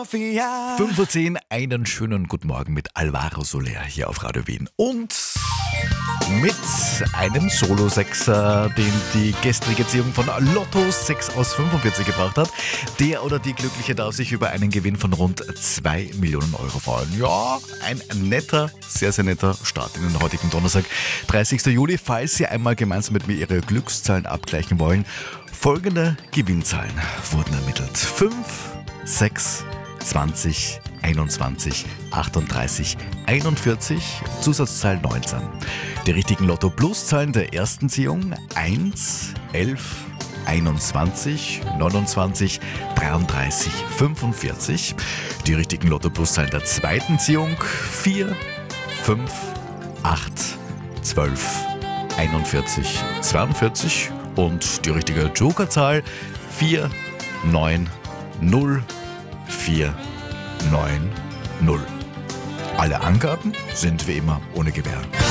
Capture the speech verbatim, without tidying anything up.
Mafia. fünf Uhr zehn, einen schönen guten Morgen mit Alvaro Soler hier auf Radio Wien. Und mit einem Solo-Sechser, den die gestrige Ziehung von Lotto sechs aus fünfundvierzig gebracht hat. Der oder die Glückliche darf sich über einen Gewinn von rund zwei Millionen Euro freuen. Ja, ein netter, sehr, sehr netter Start in den heutigen Donnerstag, dreißigsten Juli. Falls Sie einmal gemeinsam mit mir Ihre Glückszahlen abgleichen wollen, folgende Gewinnzahlen wurden ermittelt. fünf, sechs, zwanzig, einundzwanzig, achtunddreißig, einundvierzig, Zusatzzahl neunzehn. Die richtigen Lotto-Plus-Zahlen der ersten Ziehung eins, elf, einundzwanzig, neunundzwanzig, dreiunddreißig, fünfundvierzig. Die richtigen Lotto-Plus-Zahlen der zweiten Ziehung vier, fünf, acht, zwölf, einundvierzig, zweiundvierzig. Und die richtige Jokerzahl vier, neun, null, vier, neun, null. Alle Angaben sind wie immer ohne Gewähr.